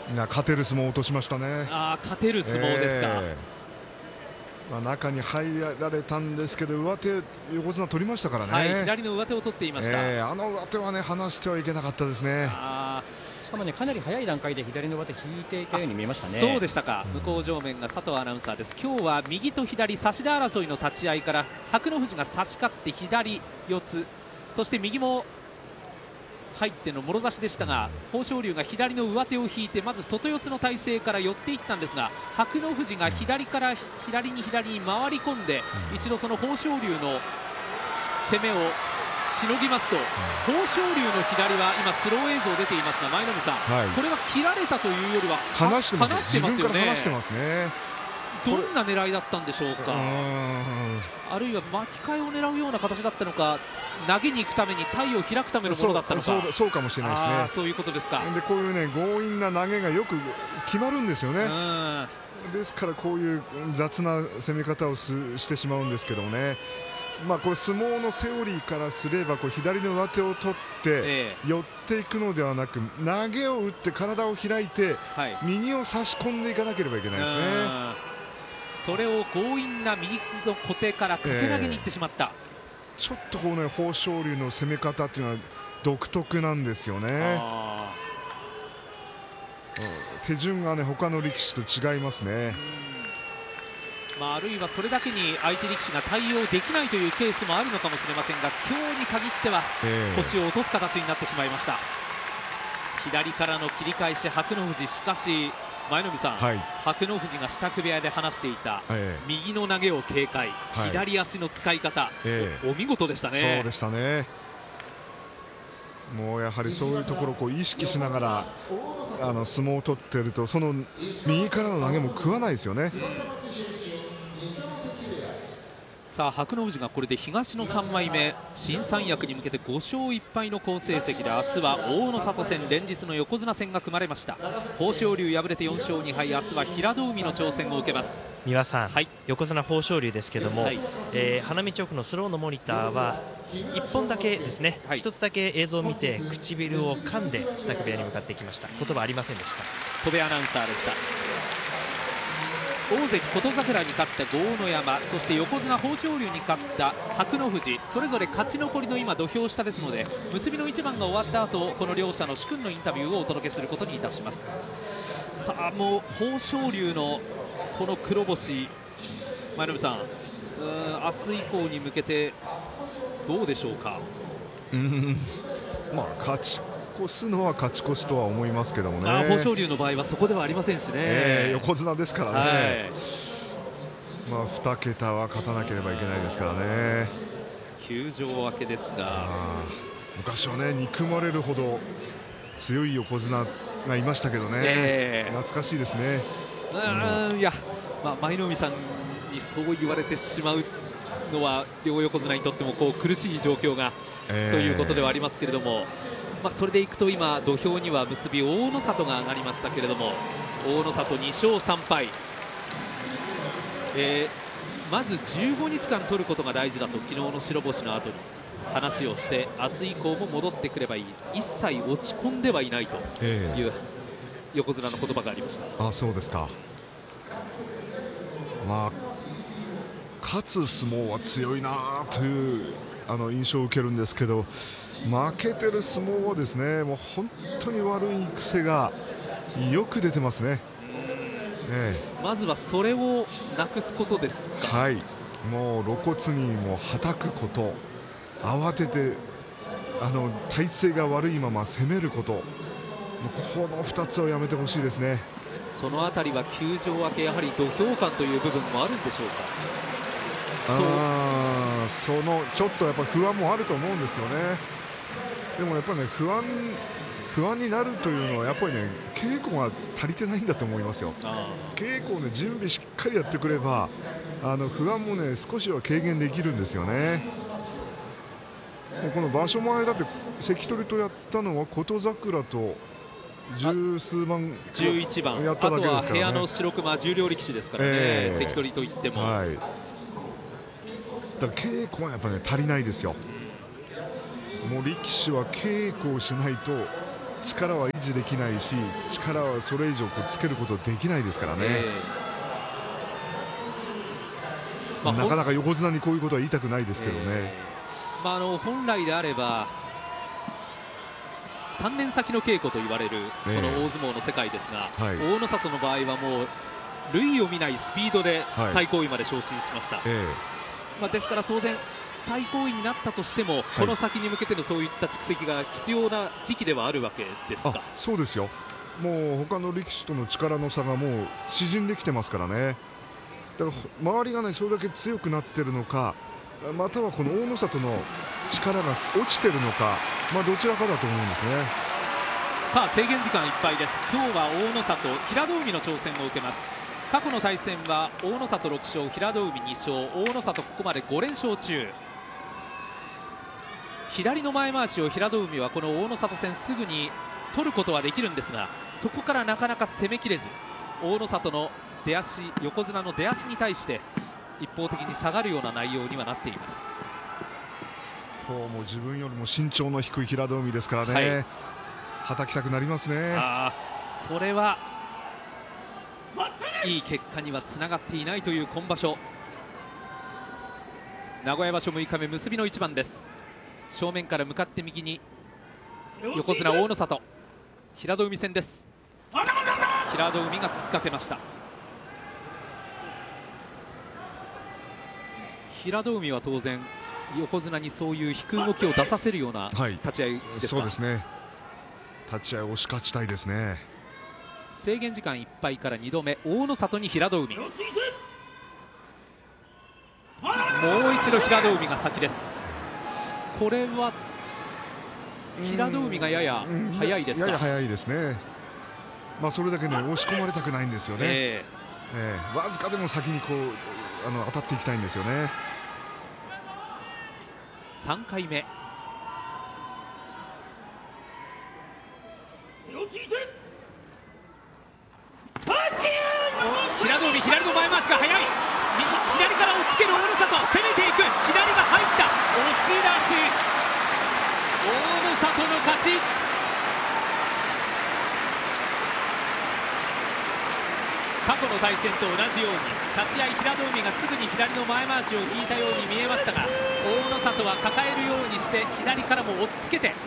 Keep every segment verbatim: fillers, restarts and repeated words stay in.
いや勝てる相撲を落としましたね。 あ勝てる相撲ですか。 えーまあ、中に入られたんですけど上手横綱取りましたからね、 はい、左の上手を取っていました、 えー、あの上手はね離してはいけなかったですね。 あしかもねかなり早い段階で左の上手引いていたように見えましたね。 そうでしたか、うん、向正面が佐藤アナウンサーです。今日は右と左差し手争いの立ち合いから白の富士が差し勝って左四つ、そして右も入ってのもろ差しでしたが、豊昇龍が左の上手を引いてまず外四つの体勢から寄っていったんですが、白の富士が左から左に左に回り込んで一度その豊昇龍の攻めをしのぎますと、豊昇龍の左は今スロー映像出ていますが、舞の海さん、はい、これは切られたというよりは離してます、 離してますよね。 自分から離してますね。 どんな狙いだったんでしょうか。あるいは巻き替えを狙うような形だったのか、投げに行くために体を開くためのものだったのか。 そう、そう、そうかもしれないですね。 そういうことですか。 でこういうね強引な投げがよく決まるんですよね。ですからこういう雑な攻め方をすしてしまうんですけどね。まあ、これ相撲のセオリーからすればこう左の上手を取って寄っていくのではなく、投げを打って体を開いて右を差し込んでいかなければいけないですね。 それを強引な右の小手から掛け投げにいってしまった、 えー、ちょっとこうね豊昇龍の攻め方っていうのは独特なんですよね。手順がね他の力士と違いますね。 まあ、あるいはそれだけに相手力士が対応できないというケースもあるのかもしれませんが、今日に限っては腰を落とす形になってしまいました、えー、左からの切り返し白の富士。しかし舞の海さん、はい、白の富士が支度部屋で話していた、えー、右の投げを警戒、はい、左足の使い方、えー、お見事でしたね。 そうでしたね。もうやはりそういうところをこう意識しながらあの相撲を取っているとその右からの投げも食わないですよね。 さあ白の富士がこれで東のさんまいめ、新三役に向けてごしょういっぱいの好成績で明日は大野里戦、連日の横綱戦が組まれました。豊昇龍敗れてよんしょうにはい、明日は平戸海の挑戦を受けます。 三輪さん、はい、横綱豊昇龍ですけども、はい、えー、花道奥のスローのモニターはいっぽんだけですね、はい、ひとつだけ映像を見て唇を噛んで支度部屋に向かってきました。言葉ありませんでした。 戸部アナウンサーでした。大関琴櫻に勝った豪ノ山、そして横綱豊昇龍に勝った白の富士、それぞれ勝ち残りの今土俵下ですので、結びの一番が終わった後、この両者の殊勲のインタビューをお届けすることにいたします。さあもう豊昇龍のこの黒星、舞の海さん、うーん明日以降に向けてどうでしょうか。 うん、まあ勝ち越すのは勝ち越すとは思いますけどもね。 豊昇龍の場合はそこではありませんしね、 えー、横綱ですからね、 はい、 まあに桁は勝たなければいけないですからね。 休場明けですが、 昔はね憎まれるほど強い横綱がいましたけどね、えー、懐かしいですね。 うん、いや、まあ、舞の海さんにそう言われてしまうのは両横綱にとってもこう苦しい状況が、えー、ということではありますけれども、まあ、それでいくと今土俵には結び大の里が上がりましたけれども、大の里にしょうさんぱい、えー、まずじゅうごにちかん取ることが大事だと昨日の白星の後に話をして、明日以降も戻ってくればいい、一切落ち込んではいないという横綱の言葉がありました。 えー、あ、そうですか。まあ勝つ相撲は強いなというあの印象を受けるんですけど、負けてる相撲はですね、もう本当に悪い癖がよく出てますね。 ええ、まずはそれをなくすことですか。 はい、もう露骨にもうはたくこと、慌ててあの体勢が悪いまま攻めること、このふたつをやめてほしいですね。 そのあたりは休場明けやはり土俵感という部分もあるんでしょうか。 あそのちょっとやっぱ不安もあると思うんですよね。でもやっぱりね不安不安になるというのはやっぱりね稽古が足りてないんだと思いますよ。稽古をね準備しっかりやってくればあの不安もね少しは軽減できるんですよね。この場所前だって関取とやったのは琴櫻と十数番じゅういちばん、 やっただけですからね。 あとは部屋の白熊重量力士ですからね、えー、関取といっても、 はい、だから稽古はやっぱり、ね、足りないですよ。もう力士は稽古をしないと力は維持できないし、力はそれ以上こうつけることできないですからね、えーまあ、なかなか横綱にこういうことは言いたくないですけどね、えーまあ、あの本来であればさんねん先の稽古と言われるこの大相撲の世界ですが、えーはい、大野里の場合はもう類を見ないスピードで最高位まで昇進しました、はい、えーまあ、ですから当然最高位になったとしても、はい、この先に向けてのそういった蓄積が必要な時期ではあるわけですか。 そうですよ、もう他の力士との力の差がもう縮んできてますからね。だから周りがねそれだけ強くなってるのか、またはこの大野里の力が落ちてるのか、まあどちらかだと思うんですね。 さあ制限時間いっぱいです。今日は大野里、平戸海の挑戦を受けます。過去の対戦は大野里ろく勝、平戸海に勝、大野里ここまでご連勝中。左の前回しを平戸海はこの大野里戦すぐに取ることはできるんですが、そこからなかなか攻めきれず、大野里の出足、横綱の出足に対して一方的に下がるような内容にはなっています。 今日も自分よりも身長の低い平戸海ですからね、はい、はたきたくなりますね。 あそれはいい結果にはつながっていないという今場所、名古屋場所むいかめ結びの一番です。正面から向かって右に横綱大野里、平戸海戦です。平戸海が突っかけました。平戸海は当然横綱にそういう引く動きを出させるような立ち合いですか。 はい、そうですね、立ち合い押し勝ちたいですね。 制限時間いっぱいからにどめ、大野里に平戸海、もう一度平戸海が先です。これは平戸海がやや早いですか。 やや早いですね。まあそれだけね押し込まれたくないんですよね、えーえー、わずかでも先にこうあの当たっていきたいんですよね。 さんかいめ、平戸海、左の前回しが早い。右左から押っつける大野里、攻めていく、左が入った、押し出し、大野里の勝ち。過去の対戦と同じように立ち合い平戸海がすぐに左の前回しを引いたように見えましたが、大野里は抱えるようにして左からも押っつけて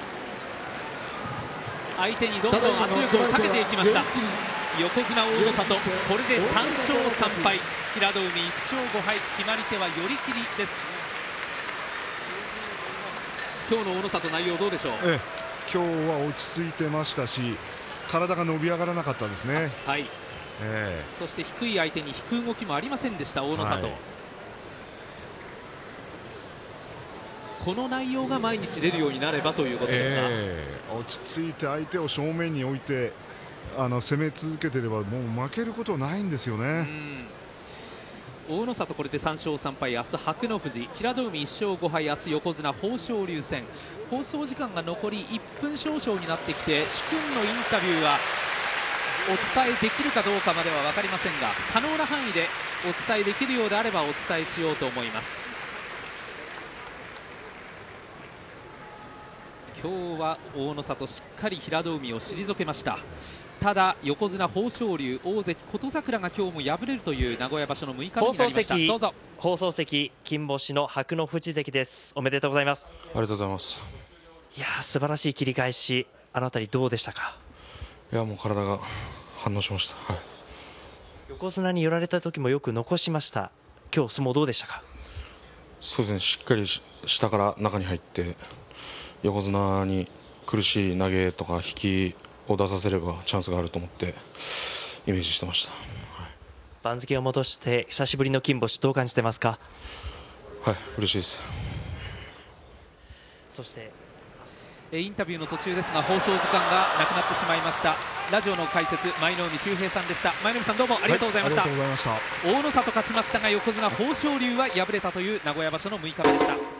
相手にどんどん圧力をかけていきました。横綱大野里、これでさん勝さん敗、平戸海いっ勝ご敗、決まり手は寄り切りです。今日の大野里、内容どうでしょう。 ええ、今日は落ち着いてましたし、体が伸び上がらなかったですね。 はい、 ええ、 そして低い相手に引く動きもありませんでした大野里、はい、この内容が毎日出るようになればということですが、 えー、落ち着いて相手を正面に置いてあの攻め続けていればもう負けることはないんですよね。 大野里これでさん勝さん敗、明日白の富士、平戸海いっ勝ご敗、明日横綱豊昇龍戦。放送時間が残りいっぷん少々になってきて、殊勲のインタビューはお伝えできるかどうかまでは分かりませんが、可能な範囲でお伝えできるようであればお伝えしようと思います。今日は大野里しっかり平戸海を退けました。ただ横綱豊昇龍、大関琴櫻が今日も敗れるという名古屋場所のむいかめになりました。どうぞ。 放送席、金星の白の富士関です。おめでとうございます。 ありがとうございます。 いや素晴らしい切り返し、あのあたりどうでしたか。 いやもう体が反応しました、はい、 横綱に寄られた時もよく残しました。今日相撲どうでしたか。 そうですね、しっかり下から中に入って横綱に苦しい投げとか引きを出させればチャンスがあると思ってイメージしてました、はい、 番付を戻して久しぶりの金星どう感じてますか。 はい、嬉しいです。 そしてインタビューの途中ですが放送時間がなくなってしまいました。ラジオの解説舞の海秀平さんでした。舞の海さんどうもありがとうございました、はい、 ありがとうございました。 大野里勝ちましたが横綱豊昇龍は敗れたという名古屋場所のむいかめでした。